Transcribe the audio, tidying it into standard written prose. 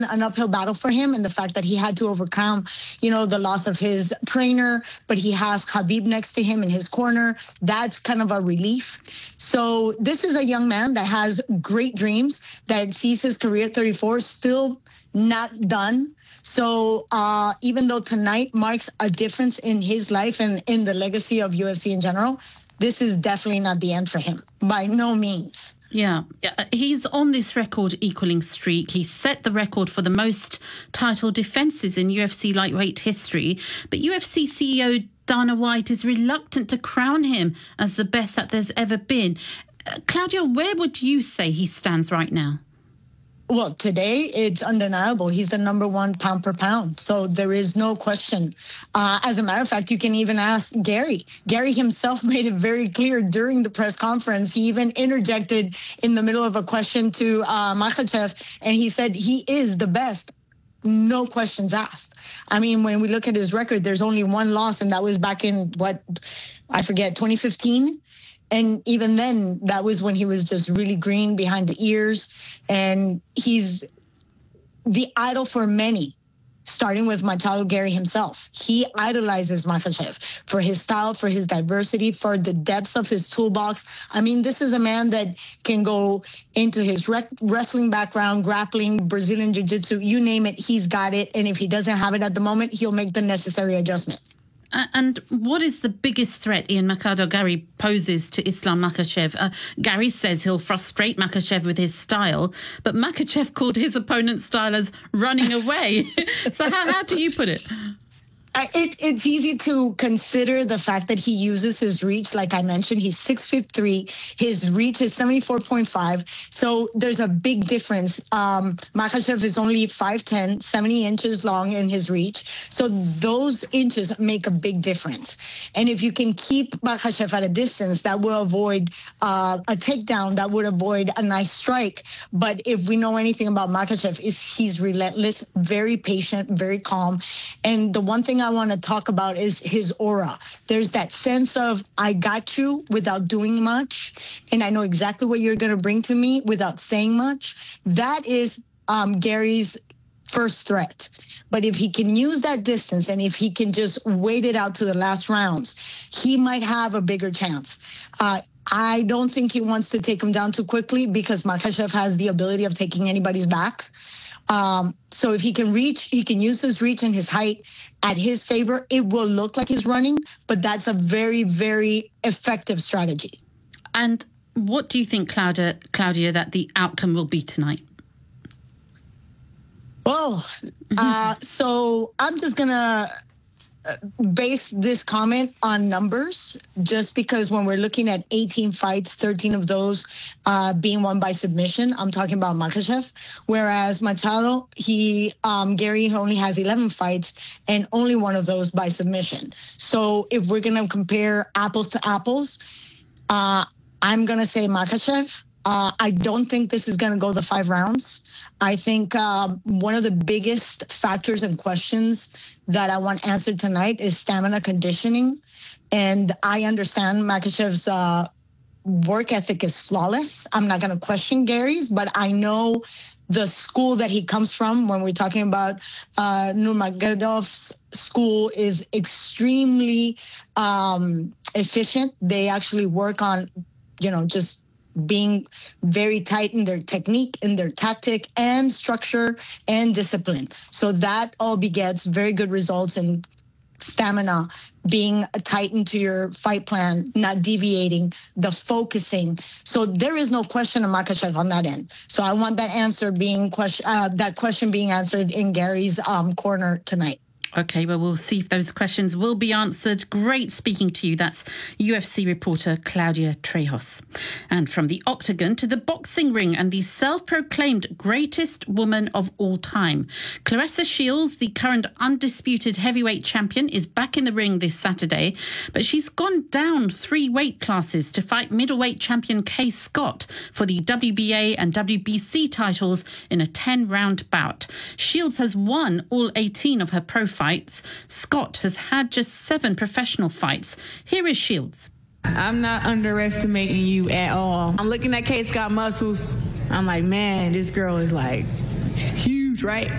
an uphill battle for him, and the fact that he had to overcome, the loss of his trainer, but he has Khabib next to him in his corner. That's kind of a relief. So this is a young man that has great dreams, that sees his career at 34 still not done. So even though tonight marks a difference in his life and in the legacy of UFC in general, this is definitely not the end for him, by no means. Yeah, he's on this record equaling streak. He set the record for the most title defences in UFC lightweight history. But UFC CEO Dana White is reluctant to crown him as the best that there's ever been. Claudia, where would you say he stands right now? Well, today it's undeniable. He's the number one pound per pound. So there is no question. As a matter of fact, you can even ask Gary. Gary himself made it very clear during the press conference. He even interjected in the middle of a question to Makhachev, and he said he is the best. No questions asked. I mean, when we look at his record, there's only one loss, and that was back in, 2015? And even then, that was when he was just really green behind the ears. And he's the idol for many, starting with Machado Gary himself. He idolizes Makhachev for his style, for his diversity, for the depths of his toolbox. I mean, this is a man that can go into his wrestling background, grappling, Brazilian jiu-jitsu, you name it, he's got it. And if he doesn't have it at the moment, he'll make the necessary adjustment. And what is the biggest threat Ian Machado Gary poses to Islam Makhachev? Gary says he'll frustrate Makhachev with his style, but Makhachev called his opponent's style as running away. So how do you put it? It's easy to consider the fact that he uses his reach. Like I mentioned, he's 6'3". His reach is 74.5. So there's a big difference. Makhachev is only 5'10", 70 inches long in his reach. So those inches make a big difference. And if you can keep Makhachev at a distance, that will avoid a takedown, that would avoid a nice strike. But if we know anything about Makhachev, he's relentless, very patient, very calm. And the one thing I want to talk about is his aura. There's that sense of, I got you without doing much, and I know exactly what you're going to bring to me without saying much. That is Gary's first threat. But if he can use that distance, and if he can just wait it out to the last rounds, he might have a bigger chance. I don't think he wants to take him down too quickly, because Makhachev has the ability of taking anybody's back. So if he can reach, he can use his reach and his height at his favor. It will look like he's running, but that's a very, very effective strategy. And what do you think, Claudia, that the outcome will be tonight? Oh, so I'm just going to base this comment on numbers, just because when we're looking at 18 fights, 13 of those being won by submission, I'm talking about Makhachev. Whereas Machado, Gary only has 11 fights and only one of those by submission. So if we're going to compare apples to apples, I'm going to say Makhachev. I don't think this is going to go the 5 rounds. I think one of the biggest factors and questions that I want answered tonight is stamina conditioning. And I understand Makhachev's work ethic is flawless. I'm not going to question Gary's, but I know the school that he comes from, when we're talking about Nurmagomedov's school, is extremely efficient. They actually work on, just being very tight in their technique, in their tactic and structure and discipline. So that all begets very good results in stamina, being tight into your fight plan, not deviating, the focusing. So there is no question of Makhachev on that end. So I want that answer that question being answered in Gary's corner tonight. Okay, well, we'll see if those questions will be answered. Great speaking to you. That's UFC reporter Claudia Trejos. And from the octagon to the boxing ring and the self-proclaimed greatest woman of all time. Claressa Shields, the current undisputed heavyweight champion, is back in the ring this Saturday, but she's gone down 3 weight classes to fight middleweight champion Kay Scott for the WBA and WBC titles in a 10-round bout. Shields has won all 18 of her pro fights. Scott has had just 7 professional fights. Here is Shields. I'm not underestimating you at all. I'm looking at Kay Scott muscles. I'm like, man, this girl is like huge. right?